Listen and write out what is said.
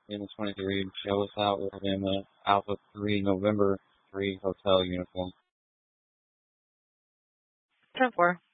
in the 23. Show us out in the Alpha 3 November 3 hotel uniform. 10-4.